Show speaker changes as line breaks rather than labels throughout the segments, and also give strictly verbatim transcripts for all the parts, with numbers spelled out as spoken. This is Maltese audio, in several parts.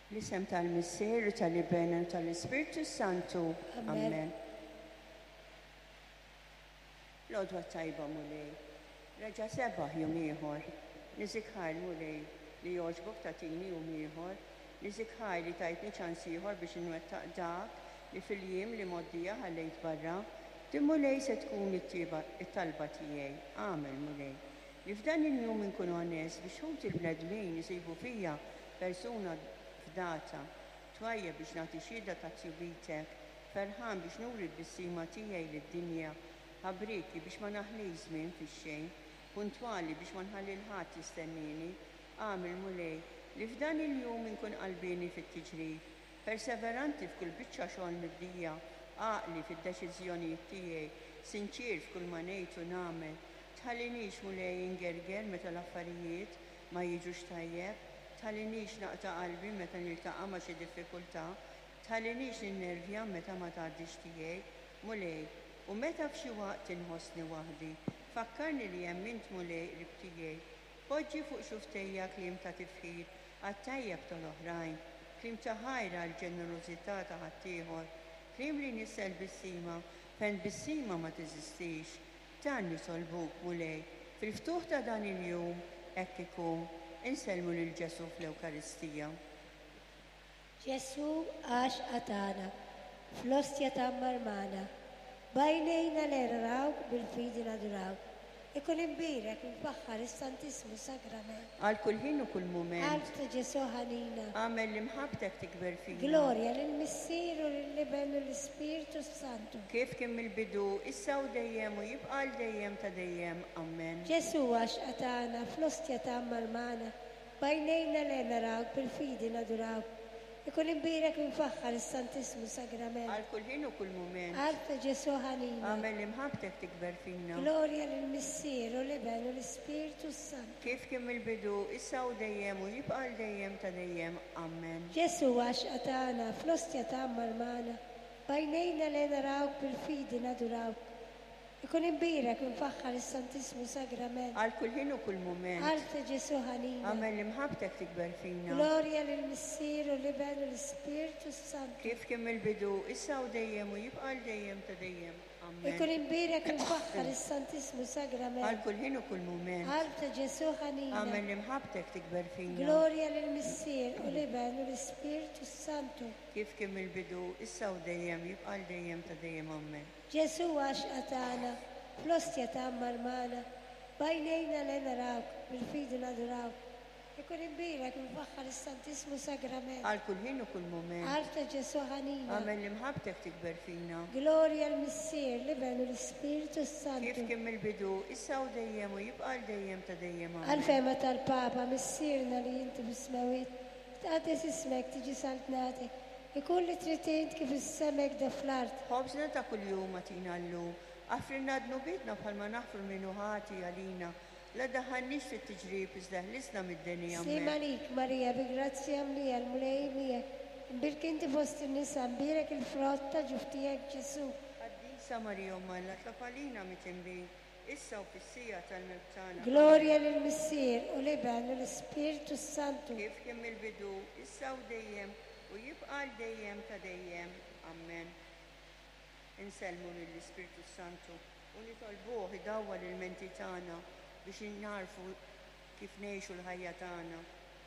L-isem tal-Missier u tal-Ibn u tal-Ispirtu Santu. Amen. L-odwa tajba mulej. Reġa sebaħ jum ieħor. Niżikħar mulej li joġbok tatini jum ieħor. Niżikħar li tajtni ċans ieħor biex inwettaq dak li fil-jiem li moddija ħallejt barra. Din mulej se tkun it-talba tiegħi. Għamel mulej. Li f'dan il-jum inkunu onest biex ħut il-bnedmin jisibu fija persuna f'data, twajja biex nagħti xhieda ta' tjubitek, ferħan biex nuri b-bissima tiegħi lid-dinja, ħabriki biex ma naħli żmien fix-xejn, puntwali biex ma nħalli l-ħadd jistennini, għamil mulej li f'dan il-jum inkun qalbini fit-tiġrid, perseveranti f'kull biċċa xogħol mibdija, għaqli fid-deċiżjonijiet tiegħi, sinċir f'kull ma ngħid u nagħmel, tħallinix mulej ingerger meta l-affarijiet ma jiġux tajjeb, tħallinix naqta' qalbi meta niltaqa' ma' xi diffikultà, tħallinix ninnervja meta ma tgħaddix tiegħi, mulej, u meta f'xi waqt inħossni waħdi, fakkarni li hemm int mulej qrib tiegħi, poġġi fuq xuftejja kliem ta' tifħir għat-tajjeb tal-oħrajn, kliem ta' ħajra l-ġenerożità ta' ħaddieħor, kliem li nissel bissima fejn bissima ma teżistix, dan nisolbuk mulej, fil-ftuħ ta' dan il-jum hekk ikun. Inselmu lil Ġesu fl-Ewkaristija.
Ġesu għax għatana, fl-ostja ta' marmana, bajnejna l-errawk bil-fidi nadurawk. Ikun imbirek il-faħħar is-Santismu Sagrament.
Għal kull ħin u kull mument.
Għal ta' Ġesu ħanina.
Għamel li mħabtek tikber fina.
Glorja lill-Missier u lill-Ibn u l-Ispirtu Santu.
Kif kien mill-bidu, issa u dejjem u jibqa' dejjem ta' dejjem. Amen.
Ġesu għax għatana, fl-ostja ta' marmana, bajnejna l-errawk bil-fidi nadurawk. Ikun imbirek il-faħħar is-Santismu Sagrament.
Għal kull ħin u kull mument.
Għal ta' Ġesu ħanina.
Għamel li mħabtek tikber fina.
Glorja lill-Missier u l-Ibn u l-Ispirtu Santu.
Kif kien mill-bidu, issa u dejjem u jibqa' dejjem ta' dejjem. Amen.
Ġesu għax għatana, fl-ostja ta' marmana, bajnejna l-errawk bil-fidi nadurawk. Ikun imbirek infaħħar is-Santismu Sagrament.
Għal kull ħin u kull mument.
Għal ta' Ġesu ħanina.
Għamel li mħabtek tikber fina.
Glorja lill-Missier u l-Ibn u l-Ispirtu Santu.
Kif kien mill-bidu, issa u dejjem u jibqa' dejjem ta' dejjem. Amen.
Ikun imbirek infaħħar is-Santismu Sagrament.
Għal kull ħin u kull mument.
Għal ta' Ġesu ħanina.
Għamel li mħabtek tikber fina.
Glorja lill-Missier u l-Ibn u l-Ispirtu Santu.
Kif kien mill-bidu, issa u dejjem jibqa' dejjem ta' dejjem. Amen.
Ġesu għax għatana, fl-ostja ta' marmana, bajnejna l-errawk bil-fidi nadurawk. Ikun imbirek infaħħar is-Santismu Sagrament.
Għal kull ħin u kull mument.
Għal ta' Ġesu ħanina.
Għamel li mħabtek tikber fina.
Glorja l-Missier, l-Ibn u l-Ispirtu Santu.
Kif kien mill-bidu, issa u dejjem u jibqa' dejjem ta' dejjem. Amen.
Għal-fema tal-Papa, missierna li jinti bismawit, taqdes ismek tiġi saltnati, ikun li tritint kif is-semek da fl-art.
Ħobżna ta' kull jum għatina llum, għafrinna d-nubitna bħalma naħfru minuħati għalina, la daħannix fit-tiġrib iżda ħlisna mid-denija.
Slima lik, Marija, bi grazzja mlija l-mulej miegħek, imbirkinti fost in-nisa, mbirek il-frotta ġuftijek Ġesu.
Qaddisa Marija Umma, tlafalina mitinbi, issa u fissija tal-mewt tagħna.
Glorja lill-Missier u l-Ibn u l-Ispirtu Santu.
Kif kien mill-bidu, issa u dejjem u jibqa' dejjem ta' dejjem. Amen. Inselmu lill-Ispirtu Santu u nitolbuh idawwa lill-menti tagħna biex innarfu kif ngħixu l-ħajja tagħna.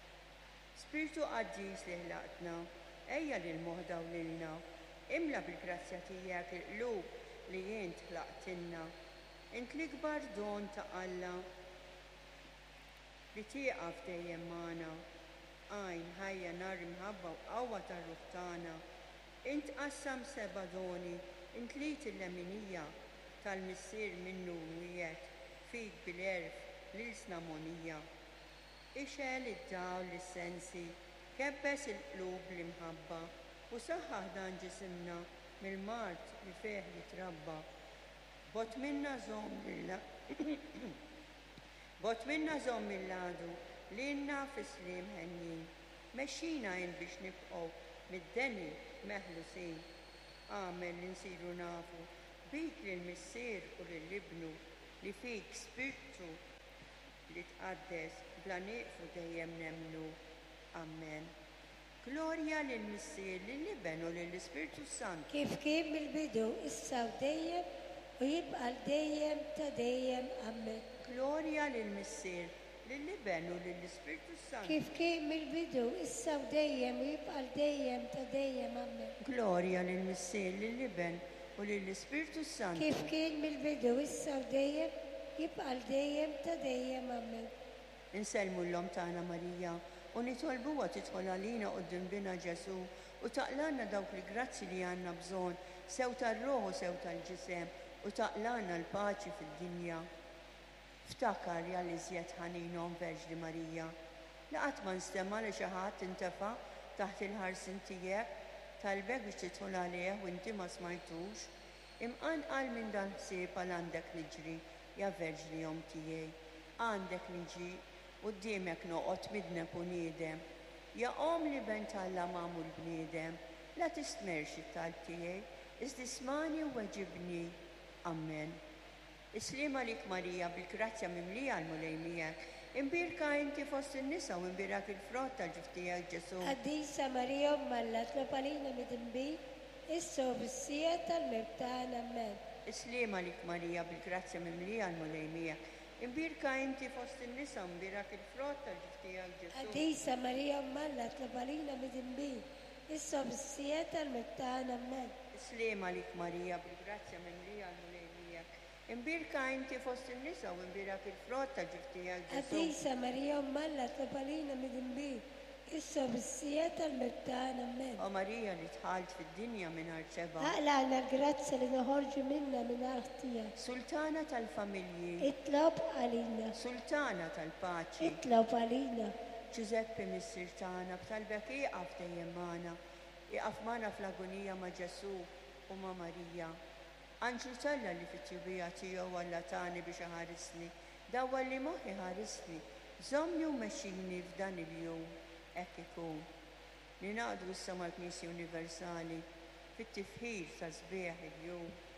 Spiritu Qaddis li ħlaqtna, ejja lil moħda u lilna, imla bil-grazzja tiegħek il-qlub li jint ħlaqtilna. Int l-ikbar don ta' Alla li tieqaf dejjem magħna. Għajn ħajja nar imħabba u qawwa tar-ruħ tagħna. Int qassam seba' doni, int lit il-leminija tal-Missier minnu wiegħek fik bil-erf l-isnamonija. Ixel id-dawl l-sensi, kebbes il-qlub l-imħabba u saħħaħ dan ġisimna mill-mart li fih jitrabba. Bot minna żomm lilla Bot minna żomm il-ladu li inna fis-slim ħennin, mexxina jien biex nibqgħu mid-deni meħlusin. Għamel li nsiru nafu bik lill-Missier u lill-Ibnu li fik spirtu li tqaddes bla nieqfu dejjem nemmnu. Amen. Glorja lill-Missier, lill-Iben u lill-Ispiritu Sant.
kif kien mill-bidu, issa u dejjem, u jibqa' l-dejjem ta' dejjem. Amen.
Glorja lill-Missier, lill-Iben u lill-Ispiritu Sant.
Kif kien mill-bidu, issa u dejjem, u jibqa' l-dejjem ta' dejjem. Amen.
Glorja lill-Missier, lill-Iben u lill-Ispiritu Sant.
Kif kien mill-bidu, issa u dejjem, jibqa' l-dejjem ta' dejjem. Amen.
Inselmu l-lom tagħna Marija u nitolbuha tidħol għalina quddiem bina Ġesu u taqlanna dawk il-grazzi li għandna bżonn, sew tar-ruħ u sew tal-ġisem u taqlanna l-paċi fid-dinja. Ftakar jal iżjed ħaninhom Verġni Marija. Laqat ma nstemma li xi ħadd intefa' taħt il-ħarsin tiegħek talbek biex tidħol għalih u inti ma smajtux. Imqanqal minn dan ħsieb għal għandek niġri, ja Verġni Om tiegħi. Għandek niġi quddiemek noqgħod midneb u niedem. Ja Om li ben Alla magħmul bniedem, la tistmerx it-talb tiegħi, iżda ismani u weġibni. Amen. Islima lik Marija bil-grazzja mimlija l-mulej miegħek. Imbirka inti fost in-nisa u imbirak il-frott tal-ġuf tiegħek Ġesu.
Qaddisa Marija Umm Alla tlab għalina mid-inbi, issa u bis-sija tal-mibtan. Amen.
Islima lik Marija bil-grazzja mimlija l-mulej miegħek. Imbirka inti fost in-nisa u imbirak il-frott tal-ġuf tiegħek Ġesu.
Qaddisa Marija Umm Alla tlab għalina mid-inbi, issa u bis-sija tal-mibtan. Amen.
Islima lik Marija bil-grazzja mimlija l-mulej miegħek. Imbirka inti fost in-nisa u imbirak il-frott tal-ġuf tiegħek Ġesu.
Qaddisa Marija Umm Alla tlab għalina mid-inbi, issa u bis-sija tal-mibtan. Amen.
O Marija li tħalt fid-dinja mingħajr seba'.
Aqlaqna l-grazza li noħorġu minna minn ħtijak.
Sultana tal-familji,
Itlob għalina.
Sultana tal-paċi,
Itlob għalina.
Giuseppe Missier tagħna b'talbek iqaf dejjem magħna, iqaf magħna fl-agonija ma' Ġesu u ma' Marija. Anġlu Talla li fit-tibija tiegħu Alla tani biex iħarisni, dawwa li moħħi ħarisni, żommni u mexxini f'dan il-jum. Hekk ikun. Ninaqdu issa mal-Knisja Universali fit-tifħir ta' sbieħ il-jum.